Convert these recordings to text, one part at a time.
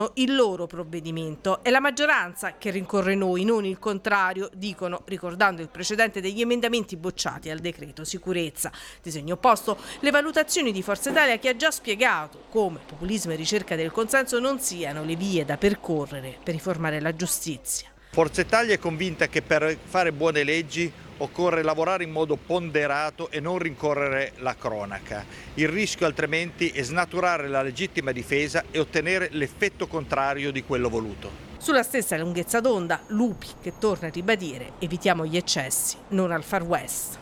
il loro provvedimento. È la maggioranza che rincorre noi, non il contrario, dicono, ricordando il precedente degli emendamenti bocciati al decreto sicurezza. Disegno opposto le valutazioni di Forza Italia, che ha già spiegato come populismo e ricerca del consenso non siano le vie da percorrere per riformare la giustizia. Forza Italia è convinta che per fare buone leggi occorre lavorare in modo ponderato e non rincorrere la cronaca. Il rischio altrimenti è snaturare la legittima difesa e ottenere l'effetto contrario di quello voluto. Sulla stessa lunghezza d'onda, Lupi che torna a ribadire: evitiamo gli eccessi, non al Far West.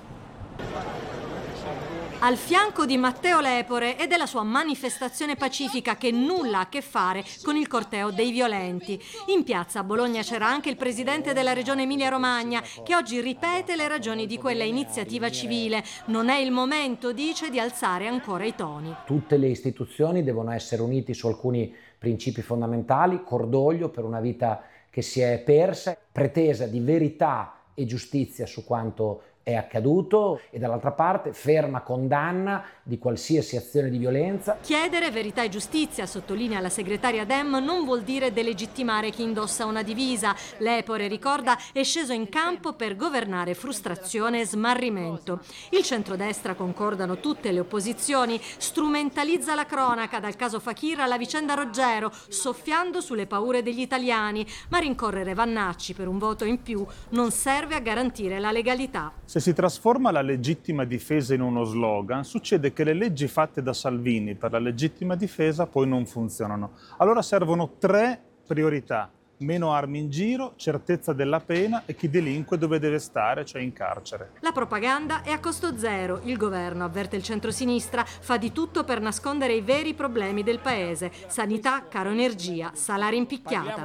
Al fianco di Matteo Lepore e della sua manifestazione pacifica che nulla ha a che fare con il corteo dei violenti. In piazza a Bologna c'era anche il presidente della regione Emilia-Romagna, che oggi ripete le ragioni di quella iniziativa civile. Non è il momento, dice, di alzare ancora i toni. Tutte le istituzioni devono essere unite su alcuni principi fondamentali: cordoglio per una vita che si è persa, pretesa di verità e giustizia su quanto è accaduto, e dall'altra parte ferma condanna di qualsiasi azione di violenza. Chiedere verità e giustizia, sottolinea la segretaria Dem, non vuol dire delegittimare chi indossa una divisa. Lepore, ricorda, è sceso in campo per governare frustrazione e smarrimento. Il centrodestra, concordano tutte le opposizioni, strumentalizza la cronaca, dal caso Fakir alla vicenda Roggero, soffiando sulle paure degli italiani, ma rincorrere Vannacci per un voto in più non serve a garantire la legalità. Se si trasforma la legittima difesa in uno slogan, succede che le leggi fatte da Salvini per la legittima difesa poi non funzionano. Allora servono 3 priorità: meno armi in giro, certezza della pena e chi delinque dove deve stare, cioè in carcere. La propaganda è a costo zero. Il governo, avverte il centrosinistra, fa di tutto per nascondere i veri problemi del paese: sanità, caro energia, salari in picchiata.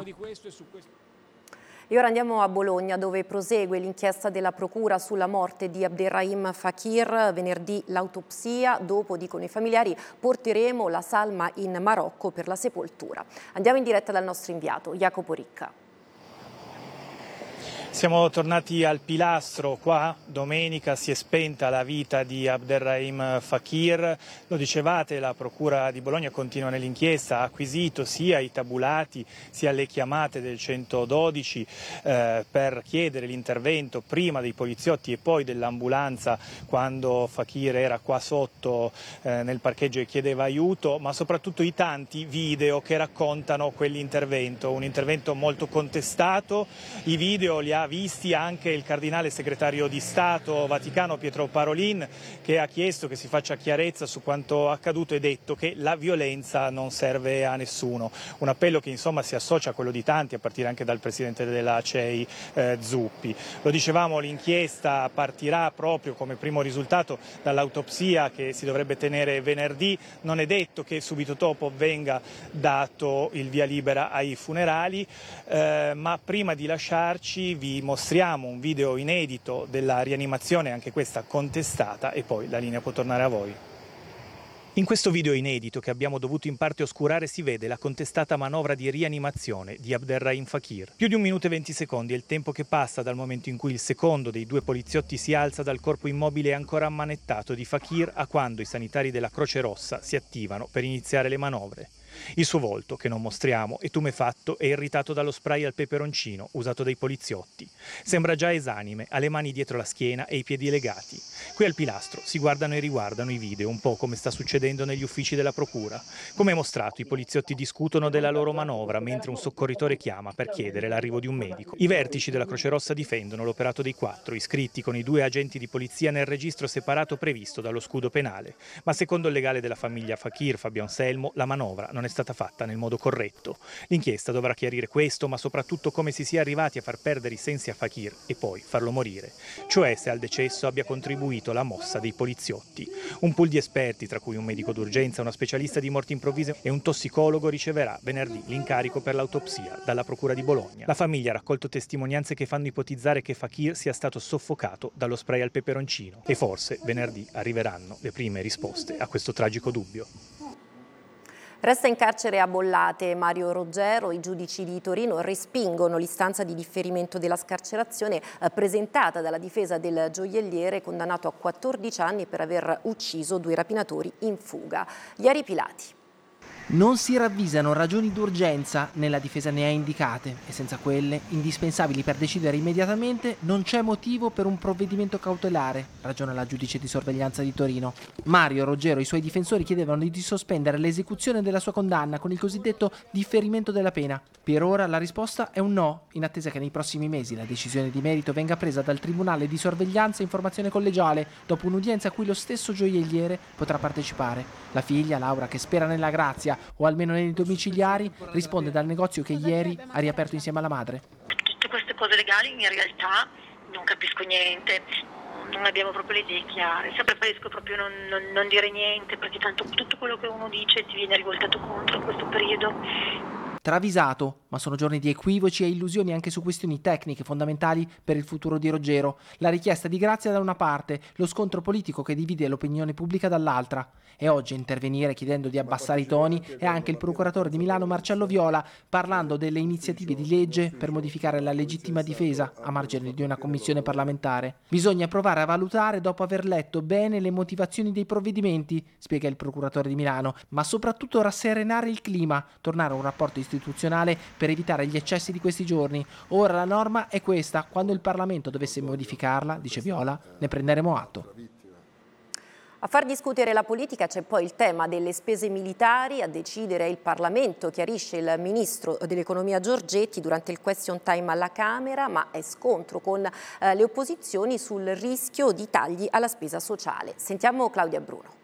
E ora andiamo a Bologna, dove prosegue l'inchiesta della procura sulla morte di Abderrahim Fakir. Venerdì l'autopsia, dopo, dicono i familiari, porteremo la salma in Marocco per la sepoltura. Andiamo in diretta dal nostro inviato, Jacopo Ricca. Siamo tornati al Pilastro. Qua domenica si è spenta la vita di Abderrahim Fakir. Lo dicevate, la Procura di Bologna continua nell'inchiesta, ha acquisito sia i tabulati sia le chiamate del 112 per chiedere l'intervento prima dei poliziotti e poi dell'ambulanza quando Fakir era qua sotto nel parcheggio e chiedeva aiuto, ma soprattutto i tanti video che raccontano quell'intervento, un intervento molto contestato. I video li ha visti anche il cardinale segretario di Stato Vaticano Pietro Parolin, che ha chiesto che si faccia chiarezza su quanto accaduto e detto che la violenza non serve a nessuno. Un appello che insomma si associa a quello di tanti, a partire anche dal presidente della CEI Zuppi. Lo dicevamo, l'inchiesta partirà proprio come primo risultato dall'autopsia che si dovrebbe tenere venerdì. Non è detto che subito dopo venga dato il via libera ai funerali, ma prima di lasciarci vi mostriamo un video inedito della rianimazione, anche questa contestata, e poi la linea può tornare a voi. In questo video inedito, che abbiamo dovuto in parte oscurare, si vede la contestata manovra di rianimazione di Abderrahim Fakir. Più di 1 minuto e 20 secondi è il tempo che passa dal momento in cui il secondo dei 2 poliziotti si alza dal corpo immobile e ancora ammanettato di Fakir a quando i sanitari della Croce Rossa si attivano per iniziare le manovre. Il suo volto, che non mostriamo, è tumefatto e irritato dallo spray al peperoncino usato dai poliziotti. Sembra già esanime, ha le mani dietro la schiena e i piedi legati. Qui al Pilastro si guardano e riguardano i video, un po' come sta succedendo negli uffici della procura. Come mostrato, i poliziotti discutono della loro manovra mentre un soccorritore chiama per chiedere l'arrivo di un medico. I vertici della Croce Rossa difendono l'operato dei 4, iscritti con i 2 agenti di polizia nel registro separato previsto dallo scudo penale. Ma secondo il legale della famiglia Fakir, Fabio Anselmo, la manovra non è stata fatta nel modo corretto. L'inchiesta dovrà chiarire questo, ma soprattutto come si sia arrivati a far perdere i sensi a Fakir e poi farlo morire. Cioè se al decesso abbia contribuito la mossa dei poliziotti. Un pool di esperti, tra cui un medico d'urgenza, una specialista di morti improvvise e un tossicologo, riceverà venerdì l'incarico per l'autopsia dalla Procura di Bologna. La famiglia ha raccolto testimonianze che fanno ipotizzare che Fakir sia stato soffocato dallo spray al peperoncino e forse venerdì arriveranno le prime risposte a questo tragico dubbio. Resta in carcere a Bollate Mario Roggero. I giudici di Torino respingono l'istanza di differimento della scarcerazione presentata dalla difesa del gioielliere, condannato a 14 anni per aver ucciso 2 rapinatori in fuga. Ieri Pilati. Non si ravvisano ragioni d'urgenza né la difesa ne ha indicate e senza quelle, indispensabili per decidere immediatamente, non c'è motivo per un provvedimento cautelare, ragiona la giudice di sorveglianza di Torino. Mario Roggero e i suoi difensori chiedevano di sospendere l'esecuzione della sua condanna con il cosiddetto differimento della pena. Per ora la risposta è un no, in attesa che nei prossimi mesi la decisione di merito venga presa dal Tribunale di sorveglianza e informazione collegiale, dopo un'udienza a cui lo stesso gioielliere potrà partecipare. La figlia, Laura, che spera nella grazia o almeno nei domiciliari, risponde dal negozio che ieri ha riaperto insieme alla madre. Tutte queste cose legali in realtà non capisco niente, non abbiamo proprio le idee chiare, preferisco proprio non dire niente, perché tanto tutto quello che uno dice ti viene rivoltato contro in questo periodo. Travisato, ma sono giorni di equivoci e illusioni anche su questioni tecniche fondamentali per il futuro di Roggero. La richiesta di grazia da una parte, lo scontro politico che divide l'opinione pubblica dall'altra. E oggi a intervenire chiedendo di abbassare i toni è anche il procuratore di Milano Marcello Viola, parlando delle iniziative di legge per modificare la legittima difesa a margine di una commissione parlamentare. Bisogna provare a valutare dopo aver letto bene le motivazioni dei provvedimenti, spiega il procuratore di Milano, ma soprattutto rasserenare il clima, tornare a un rapporto istituzionale per evitare gli eccessi di questi giorni. Ora la norma è questa, quando il Parlamento dovesse modificarla, dice Viola, ne prenderemo atto. A far discutere la politica c'è poi il tema delle spese militari, a decidere il Parlamento, chiarisce il ministro dell'economia Giorgetti durante il question time alla Camera, ma è scontro con le opposizioni sul rischio di tagli alla spesa sociale. Sentiamo Claudia Bruno.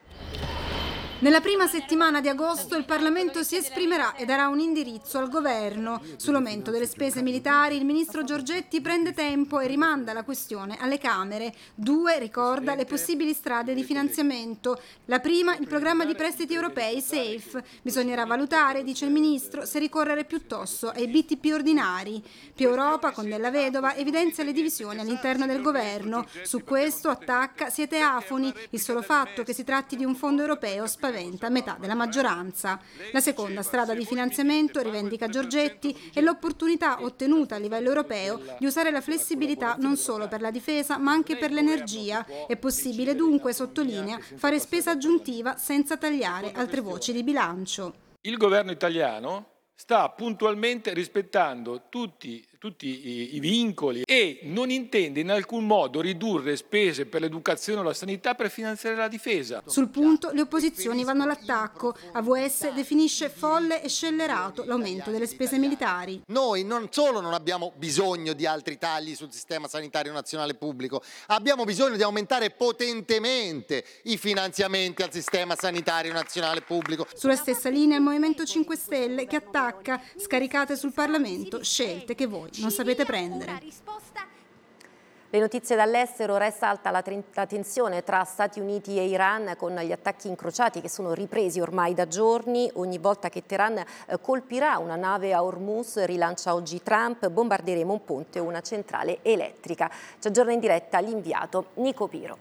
Nella prima settimana di agosto il Parlamento si esprimerà e darà un indirizzo al governo. Sull'aumento delle spese militari il ministro Giorgetti prende tempo e rimanda la questione alle Camere. 2 ricorda le possibili strade di finanziamento. La prima, il programma di prestiti europei SAFE. Bisognerà valutare, dice il ministro, se ricorrere piuttosto ai BTP ordinari. Più Europa, con Della Vedova, evidenzia le divisioni all'interno del governo. Su questo attacca siete afoni. Il solo fatto che si tratti di un fondo europeo spaventa metà della maggioranza. La seconda strada di finanziamento, rivendica Giorgetti, è l'opportunità ottenuta a livello europeo di usare la flessibilità non solo per la difesa ma anche per l'energia. È possibile dunque, sottolinea, fare spesa aggiuntiva senza tagliare altre voci di bilancio. Il governo italiano sta puntualmente rispettando tutti i vincoli e non intende in alcun modo ridurre spese per l'educazione o la sanità per finanziare la difesa. Sul punto le opposizioni vanno all'attacco. AVS definisce folle e scellerato l'aumento delle spese militari. Noi non solo non abbiamo bisogno di altri tagli sul sistema sanitario nazionale pubblico, abbiamo bisogno di aumentare potentemente i finanziamenti al sistema sanitario nazionale pubblico. Sulla stessa linea il Movimento 5 Stelle che attacca, scaricate sul Parlamento scelte che voi non sapete prendere. Le notizie dall'estero: resta alta la tensione tra Stati Uniti e Iran con gli attacchi incrociati che sono ripresi ormai da giorni. Ogni volta che Teheran colpirà una nave a Hormuz, rilancia oggi Trump, bombarderemo un ponte o una centrale elettrica. Ci aggiorna in diretta l'inviato Nico Piro.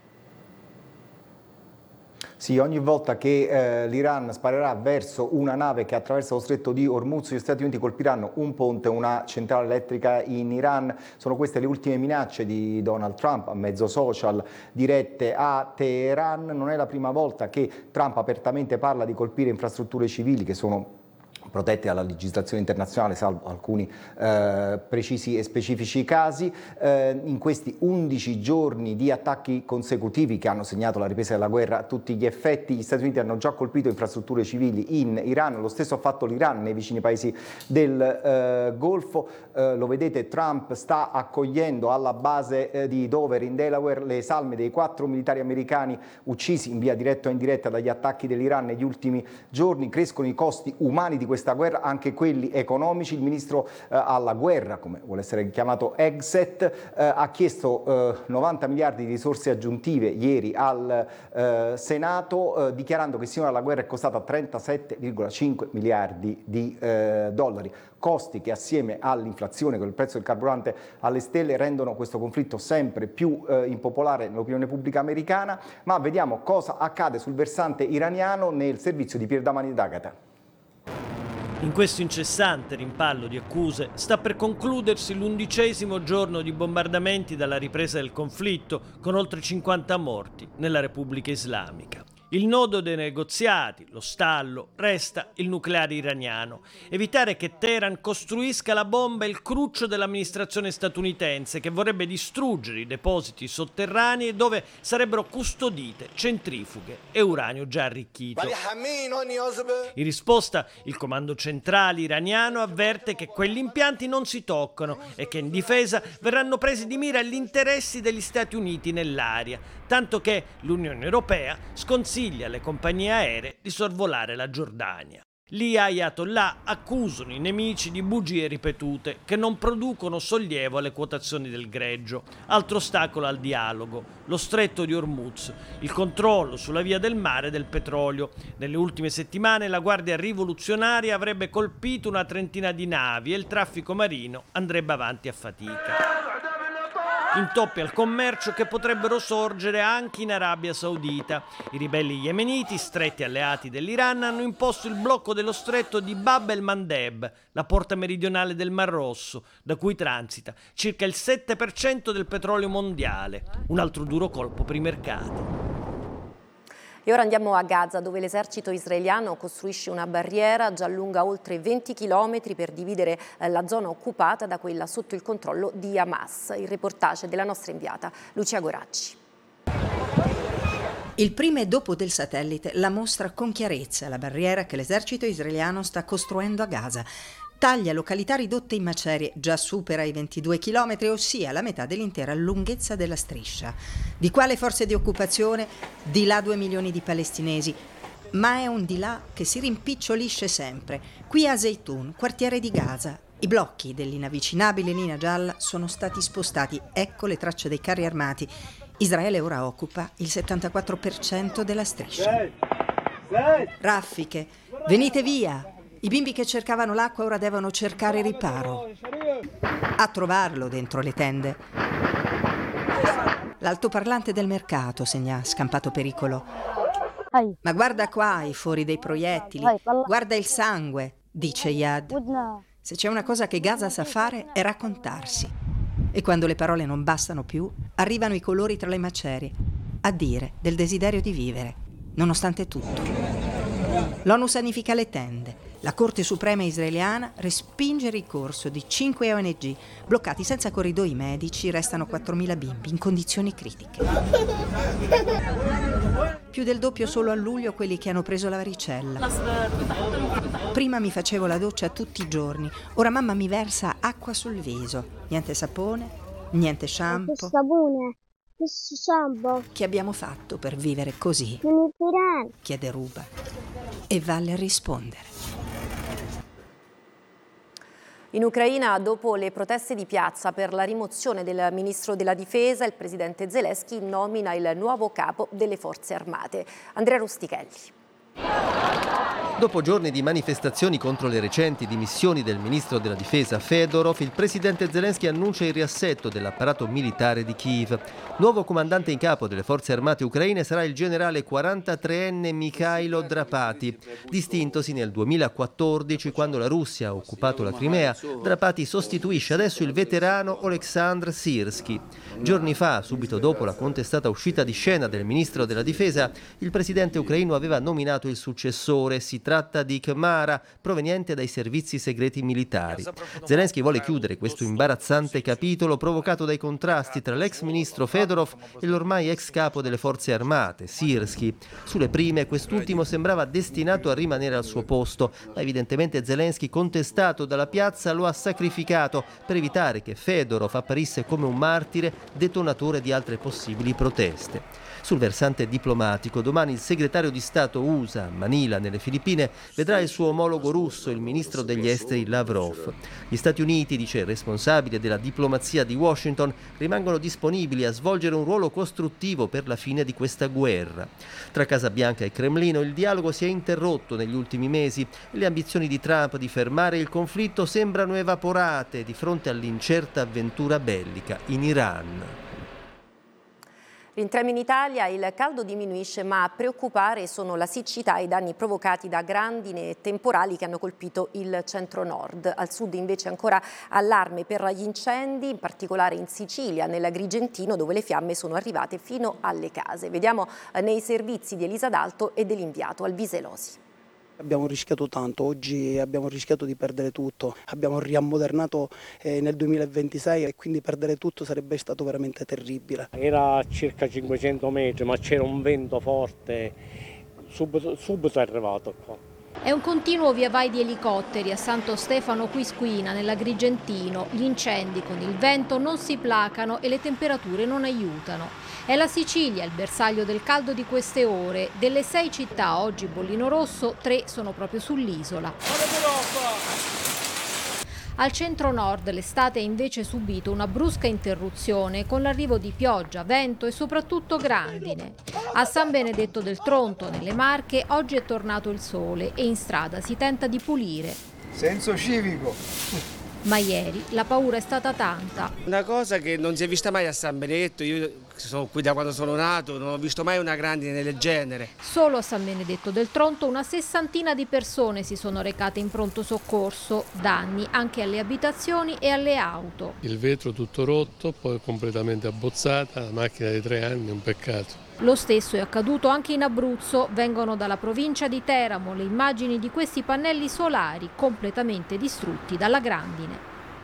Sì, ogni volta che l'Iran sparerà verso una nave che attraversa lo stretto di Hormuz, gli Stati Uniti colpiranno un ponte, una centrale elettrica in Iran. Sono queste le ultime minacce di Donald Trump a mezzo social dirette a Teheran. Non è la prima volta che Trump apertamente parla di colpire infrastrutture civili che sono protette dalla legislazione internazionale, salvo alcuni precisi e specifici casi. In questi 11 giorni di attacchi consecutivi che hanno segnato la ripresa della guerra a tutti gli effetti, gli Stati Uniti hanno già colpito infrastrutture civili in Iran, lo stesso ha fatto l'Iran nei vicini paesi del Golfo. Lo vedete, Trump sta accogliendo alla base di Dover in Delaware le salme dei 4 militari americani uccisi in via diretta o indiretta dagli attacchi dell'Iran negli ultimi giorni. Crescono i costi umani di questa guerra, anche quelli economici. Il ministro alla guerra, come vuole essere chiamato Hegseth, ha chiesto 90 miliardi di risorse aggiuntive ieri al Senato, dichiarando che sinora la guerra è costata 37,5 miliardi di dollari. Costi che assieme all'inflazione, con il prezzo del carburante alle stelle, rendono questo conflitto sempre più impopolare nell'opinione pubblica americana. Ma vediamo cosa accade sul versante iraniano nel servizio di Pierdamani d'Agata. In questo incessante rimpallo di accuse sta per concludersi l'11° giorno di bombardamenti dalla ripresa del conflitto, con oltre 50 morti nella Repubblica Islamica. Il nodo dei negoziati, lo stallo, resta il nucleare iraniano. Evitare che Teheran costruisca la bomba è il cruccio dell'amministrazione statunitense, che vorrebbe distruggere i depositi sotterranei dove sarebbero custodite centrifughe e uranio già arricchito. In risposta, il comando centrale iraniano avverte che quegli impianti non si toccano e che in difesa verranno presi di mira gli interessi degli Stati Uniti nell'area, tanto che l'Unione Europea sconsiglia alle compagnie aeree di sorvolare la Giordania. Gli ayatollah accusano i nemici di bugie ripetute che non producono sollievo alle quotazioni del greggio. Altro ostacolo al dialogo, lo stretto di Hormuz, il controllo sulla via del mare del petrolio. Nelle ultime settimane la Guardia Rivoluzionaria avrebbe colpito una trentina di navi e il traffico marino andrebbe avanti a fatica. Intoppi al commercio che potrebbero sorgere anche in Arabia Saudita. I ribelli yemeniti, stretti alleati dell'Iran, hanno imposto il blocco dello stretto di Bab el-Mandeb, la porta meridionale del Mar Rosso, da cui transita circa il 7% del petrolio mondiale. Un altro duro colpo per i mercati. E ora andiamo a Gaza, dove l'esercito israeliano costruisce una barriera già lunga oltre 20 km per dividere la zona occupata da quella sotto il controllo di Hamas. Il reportage della nostra inviata Lucia Goracci. Il prima e dopo del satellite la mostra con chiarezza la barriera che l'esercito israeliano sta costruendo a Gaza. Taglia località ridotte in macerie, già supera i 22 km, ossia la metà dell'intera lunghezza della striscia. Di qua le forze di occupazione, di là 2 milioni di palestinesi. Ma è un di là che si rimpicciolisce sempre. Qui a Zeytun, quartiere di Gaza, i blocchi dell'inavvicinabile linea gialla sono stati spostati. Ecco le tracce dei carri armati. Israele ora occupa il 74% della striscia. Raffiche, venite via! I bimbi che cercavano l'acqua ora devono cercare riparo. A trovarlo dentro le tende. L'altoparlante del mercato segna scampato pericolo. Ma guarda qua i fori dei proiettili, guarda il sangue, dice Yad. Se c'è una cosa che Gaza sa fare è raccontarsi. E quando le parole non bastano più, arrivano i colori tra le macerie, a dire del desiderio di vivere, nonostante tutto. L'ONU sanifica le tende. La Corte Suprema israeliana respinge il ricorso di 5 ONG. Bloccati senza corridoi medici, restano 4.000 bimbi in condizioni critiche. Più del doppio solo a luglio quelli che hanno preso la varicella. Prima mi facevo la doccia tutti i giorni, ora mamma mi versa acqua sul viso. Niente sapone, niente shampoo. Che abbiamo fatto per vivere così? Chiede Ruba. E Valle a rispondere. In Ucraina, dopo le proteste di piazza per la rimozione del ministro della difesa, il presidente Zelensky nomina il nuovo capo delle forze armate, Andrea Rustichelli. Dopo giorni di manifestazioni contro le recenti dimissioni del ministro della difesa Fedorov, il presidente Zelensky annuncia il riassetto dell'apparato militare di Kiev. Nuovo comandante in capo delle forze armate ucraine sarà il generale 43enne Mikhailo Drapati. Distintosi nel 2014 quando la Russia ha occupato la Crimea, Drapati sostituisce adesso il veterano Oleksandr Syrsky. Giorni fa, subito dopo la contestata uscita di scena del ministro della difesa, il presidente ucraino aveva nominato il successore. Si tratta di Khmara, proveniente dai servizi segreti militari. Zelensky vuole chiudere questo imbarazzante capitolo provocato dai contrasti tra l'ex ministro Fedorov e l'ormai ex capo delle forze armate, Syrsky. Sulle prime, quest'ultimo sembrava destinato a rimanere al suo posto, ma evidentemente Zelensky, contestato dalla piazza, lo ha sacrificato per evitare che Fedorov apparisse come un martire detonatore di altre possibili proteste. Sul versante diplomatico, domani il segretario di Stato USA a Manila, nelle Filippine, vedrà il suo omologo russo, il ministro degli esteri Lavrov. Gli Stati Uniti, dice il responsabile della diplomazia di Washington, rimangono disponibili a svolgere un ruolo costruttivo per la fine di questa guerra. Tra Casa Bianca e Cremlino il dialogo si è interrotto negli ultimi mesi e le ambizioni di Trump di fermare il conflitto sembrano evaporate di fronte all'incerta avventura bellica in Iran. Rientriamo in Italia, il caldo diminuisce, ma a preoccupare sono la siccità e i danni provocati da grandine e temporali che hanno colpito il centro-nord. Al sud invece ancora allarme per gli incendi, in particolare in Sicilia, nell'Agrigentino, dove le fiamme sono arrivate fino alle case. Vediamo nei servizi di Elisa D'Alto e dell'inviato Alvise Losi. Abbiamo rischiato tanto, oggi abbiamo rischiato di perdere tutto, abbiamo riammodernato nel 2026 e quindi perdere tutto sarebbe stato veramente terribile. Era a circa 500 metri ma c'era un vento forte, subito è arrivato qua. È un continuo via vai di elicotteri a Santo Stefano Quisquina, nell'Agrigentino. Gli incendi con il vento non si placano e le temperature non aiutano. È la Sicilia il bersaglio del caldo di queste ore. Delle 6 città oggi bollino rosso, 3 sono proprio sull'isola. Al centro-nord l'estate ha invece subito una brusca interruzione con l'arrivo di pioggia, vento e soprattutto grandine. A San Benedetto del Tronto, nelle Marche, oggi è tornato il sole e in strada si tenta di pulire. Senso civico. Ma ieri la paura è stata tanta. Una cosa che non si è vista mai a San Benedetto, io sono qui da quando sono nato, non ho visto mai una grandine del genere. Solo a San Benedetto del Tronto una 60 di persone si sono recate in pronto soccorso, danni anche alle abitazioni e alle auto. Il vetro tutto rotto, poi completamente abbozzata, la macchina di 3 anni, un peccato. Lo stesso è accaduto anche in Abruzzo, vengono dalla provincia di Teramo le immagini di questi pannelli solari completamente distrutti dalla grandine.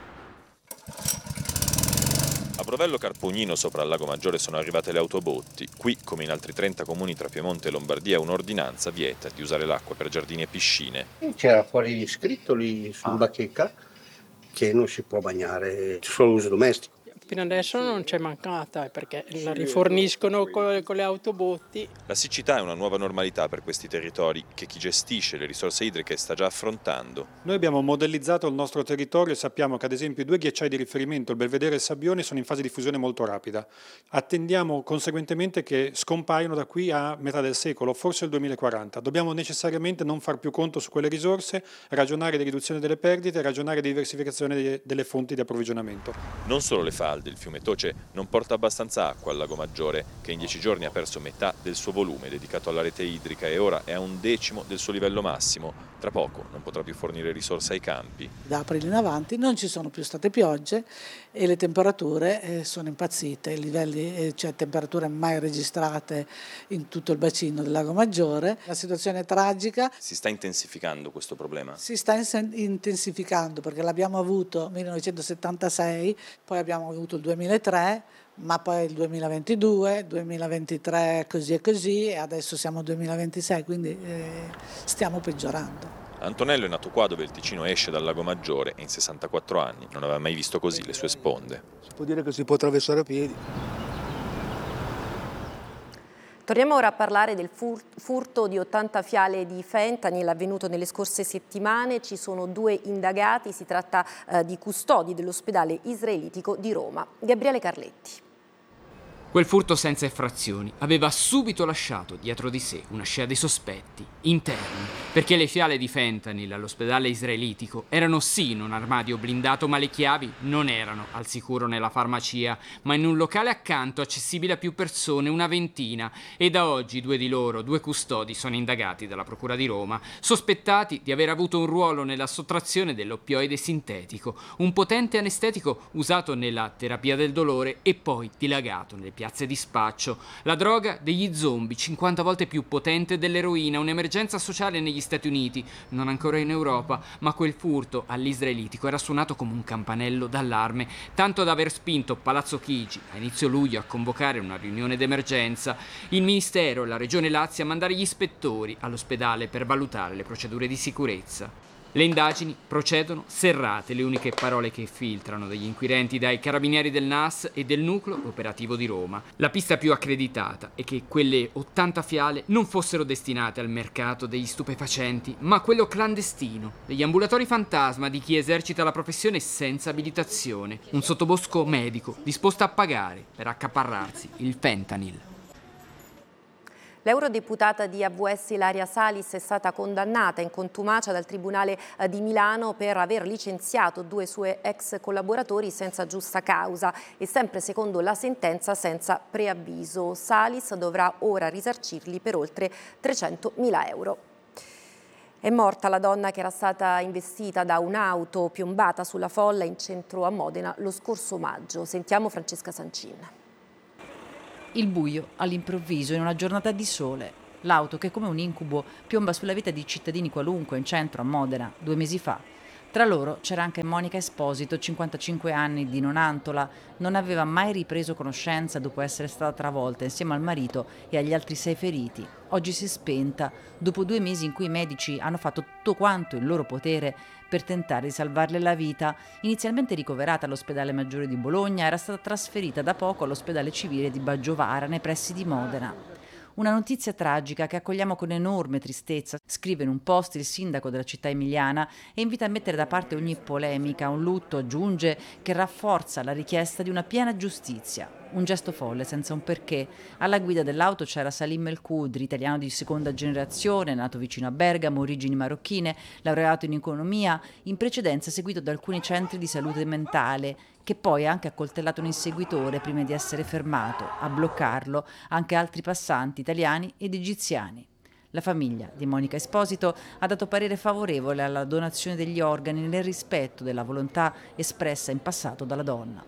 A Provello Carpugnino, sopra al Lago Maggiore, sono arrivate le autobotti. Qui, come in altri 30 comuni tra Piemonte e Lombardia, un'ordinanza vieta di usare l'acqua per giardini e piscine. C'era fuori scritto lì sul bacheca che non si può bagnare, solo uso domestico. Fino adesso non c'è mancata perché la riforniscono con le autobotti. La siccità è una nuova normalità per questi territori che chi gestisce le risorse idriche sta già affrontando. Noi abbiamo modellizzato il nostro territorio e sappiamo che ad esempio i 2 ghiacciai di riferimento, il Belvedere e il Sabbione, sono in fase di fusione molto rapida. Attendiamo conseguentemente che scompaiano da qui a metà del secolo, forse il 2040. Dobbiamo necessariamente non far più conto su quelle risorse, ragionare di riduzione delle perdite, ragionare di diversificazione delle fonti di approvvigionamento. Non solo le falde, il fiume Toce non porta abbastanza acqua al Lago Maggiore, che in 10 giorni ha perso metà del suo volume dedicato alla rete idrica e ora è a 1/10 del suo livello massimo. Tra poco non potrà più fornire risorse ai campi. Da aprile in avanti non ci sono più state piogge e le temperature sono impazzite, livelli, cioè temperature mai registrate in tutto il bacino del Lago Maggiore. La situazione è tragica. Si sta intensificando questo problema? Si sta intensificando perché l'abbiamo avuto nel 1976, poi abbiamo avuto il 2003, ma poi il 2022, 2023 così e così e adesso siamo al 2026, quindi stiamo peggiorando. Antonello è nato qua dove il Ticino esce dal Lago Maggiore e in 64 anni non aveva mai visto così le sue sponde. Si può dire che si può attraversare a piedi. Torniamo ora a parlare del furto di 80 fiale di fentanyl avvenuto nelle scorse settimane. Ci sono 2 indagati, si tratta di custodi dell'ospedale israelitico di Roma. Gabriele Carletti. Quel furto senza effrazioni aveva subito lasciato dietro di sé una scia di sospetti interni, perché le fiale di fentanyl all'ospedale israelitico erano sì in un armadio blindato, ma le chiavi non erano al sicuro nella farmacia, ma in un locale accanto accessibile a più persone, una ventina, e da oggi 2 di loro, 2 custodi, sono indagati dalla Procura di Roma, sospettati di aver avuto un ruolo nella sottrazione dell'oppioide sintetico, un potente anestetico usato nella terapia del dolore e poi dilagato nelle piazze di spaccio. La droga degli zombie, 50 volte più potente dell'eroina, un'emergenza sociale negli Stati Uniti, non ancora in Europa, ma quel furto all'israelitico era suonato come un campanello d'allarme, tanto da aver spinto Palazzo Chigi a inizio luglio a convocare una riunione d'emergenza, il Ministero e la Regione Lazio a mandare gli ispettori all'ospedale per valutare le procedure di sicurezza. Le indagini procedono serrate, le uniche parole che filtrano dagli inquirenti dai carabinieri del NAS e del nucleo operativo di Roma. La pista più accreditata è che quelle 80 fiale non fossero destinate al mercato degli stupefacenti, ma a quello clandestino, degli ambulatori fantasma di chi esercita la professione senza abilitazione, un sottobosco medico disposto a pagare per accaparrarsi il fentanyl. L'eurodeputata di AVS Ilaria Salis è stata condannata in contumacia dal Tribunale di Milano per aver licenziato 2 sue ex collaboratori senza giusta causa e sempre secondo la sentenza senza preavviso. Salis dovrà ora risarcirli per oltre 300.000 euro. È morta la donna che era stata investita da un'auto piombata sulla folla in centro a Modena lo scorso maggio. Sentiamo Francesca Sancin. Il buio all'improvviso in una giornata di sole. L'auto che come un incubo piomba sulla vita di cittadini qualunque in centro a Modena 2 mesi fa. Tra loro c'era anche Monica Esposito, 55 anni, di Nonantola. Non aveva mai ripreso conoscenza dopo essere stata travolta insieme al marito e agli altri 6 feriti. Oggi si è spenta dopo 2 mesi in cui i medici hanno fatto tutto quanto in loro potere per tentare di salvarle la vita. Inizialmente ricoverata all'ospedale Maggiore di Bologna, era stata trasferita da poco all'ospedale civile di Baggiovara, nei pressi di Modena. Una notizia tragica che accogliamo con enorme tristezza, scrive in un post il sindaco della città emiliana e invita a mettere da parte ogni polemica. Un lutto, aggiunge, che rafforza la richiesta di una piena giustizia. Un gesto folle, senza un perché. Alla guida dell'auto c'era Salim El Khudri, italiano di seconda generazione, nato vicino a Bergamo, origini marocchine, laureato in economia, in precedenza seguito da alcuni centri di salute mentale, che poi ha anche accoltellato un inseguitore prima di essere fermato. A bloccarlo anche altri passanti italiani ed egiziani. La famiglia di Monica Esposito ha dato parere favorevole alla donazione degli organi nel rispetto della volontà espressa in passato dalla donna.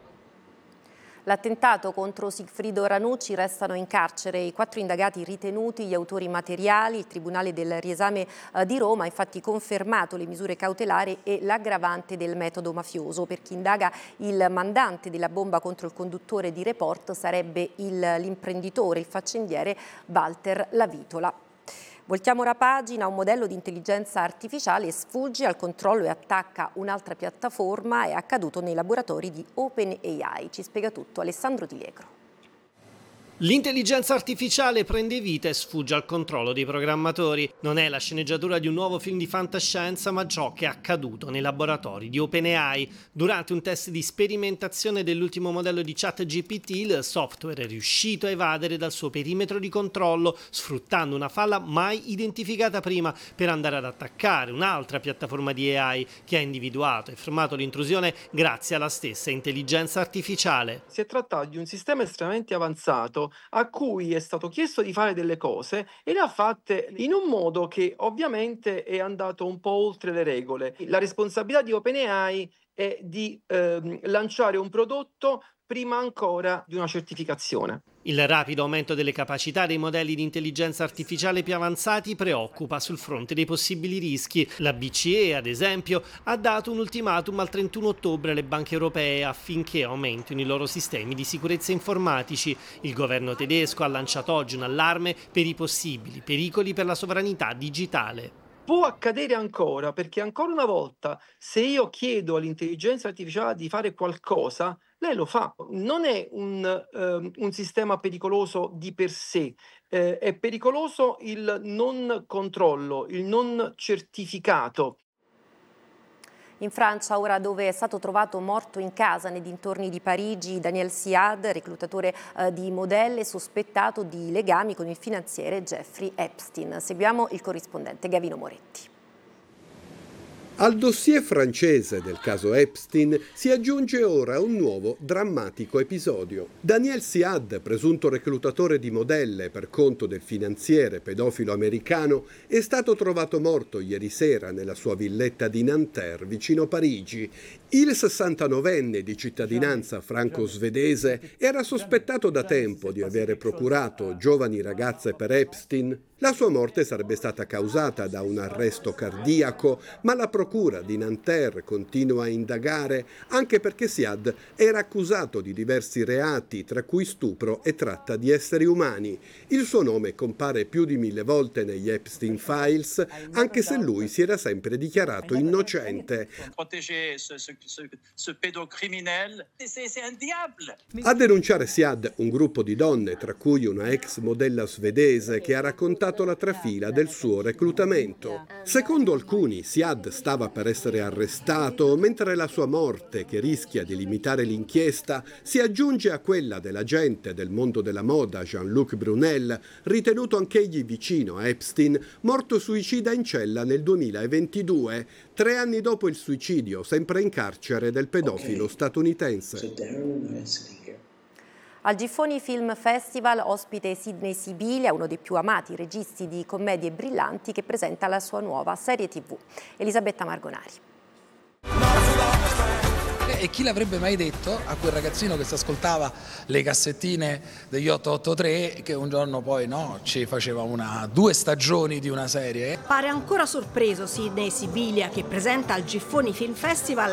L'attentato contro Sigfrido Ranucci, restano in carcere i 4 indagati ritenuti gli autori materiali. Il Tribunale del Riesame di Roma ha infatti confermato le misure cautelari e l'aggravante del metodo mafioso. Per chi indaga, il mandante della bomba contro il conduttore di Report sarebbe l'imprenditore, il faccendiere Walter Lavitola. Voltiamo la pagina. Un modello di intelligenza artificiale sfugge al controllo e attacca un'altra piattaforma. È accaduto nei laboratori di OpenAI. Ci spiega tutto Alessandro Di Liegro. L'intelligenza artificiale prende vita e sfugge al controllo dei programmatori. Non è la sceneggiatura di un nuovo film di fantascienza, ma ciò che è accaduto nei laboratori di OpenAI. Durante un test di sperimentazione dell'ultimo modello di ChatGPT, il software è riuscito a evadere dal suo perimetro di controllo, sfruttando una falla mai identificata prima per andare ad attaccare un'altra piattaforma di AI che ha individuato e fermato l'intrusione grazie alla stessa intelligenza artificiale. Si è trattato di un sistema estremamente avanzato a cui è stato chiesto di fare delle cose e le ha fatte in un modo che ovviamente è andato un po' oltre le regole. La responsabilità di OpenAI è di lanciare un prodotto prima ancora di una certificazione. Il rapido aumento delle capacità dei modelli di intelligenza artificiale più avanzati preoccupa sul fronte dei possibili rischi. La BCE, ad esempio, ha dato un ultimatum al 31 ottobre alle banche europee affinché aumentino i loro sistemi di sicurezza informatici. Il governo tedesco ha lanciato oggi un allarme per i possibili pericoli per la sovranità digitale. Può accadere ancora, perché ancora una volta, se io chiedo all'intelligenza artificiale di fare qualcosa, lei lo fa. Non è un sistema pericoloso di per sé, è pericoloso il non controllo, il non certificato. In Francia, ora, dove è stato trovato morto in casa nei dintorni di Parigi Daniel Siad, reclutatore di modelle sospettato di legami con il finanziere Jeffrey Epstein. Seguiamo il corrispondente Gavino Moretti. Al dossier francese del caso Epstein si aggiunge ora un nuovo drammatico episodio. Daniel Siad, presunto reclutatore di modelle per conto del finanziere pedofilo americano, è stato trovato morto ieri sera nella sua villetta di Nanterre, vicino Parigi. Il 69enne di cittadinanza franco-svedese era sospettato da tempo di avere procurato giovani ragazze per Epstein. La sua morte sarebbe stata causata da un arresto cardiaco, ma la procura di Nanterre continua a indagare anche perché Siad era accusato di diversi reati, tra cui stupro e tratta di esseri umani. Il suo nome compare più di 1000 volte negli Epstein Files, anche se lui si era sempre dichiarato innocente. A denunciare Siad un gruppo di donne, tra cui una ex modella svedese che ha raccontato stato la trafila del suo reclutamento. Secondo alcuni, Siad stava per essere arrestato, mentre la sua morte, che rischia di limitare l'inchiesta, si aggiunge a quella dell'agente del mondo della moda Jean-Luc Brunel, ritenuto anch'egli vicino a Epstein, morto suicida in cella nel 2022, 3 anni dopo il suicidio, sempre in carcere, del pedofilo statunitense. Al Giffoni Film Festival ospite Sidney Sibilia, uno dei più amati registi di commedie brillanti, che presenta la sua nuova serie TV. Elisabetta Margonari. E chi l'avrebbe mai detto a quel ragazzino che si ascoltava le cassettine degli 883 che un giorno poi ci faceva 2 stagioni di una serie? Pare ancora sorpreso Sidney Sibilia, che presenta al Giffoni Film Festival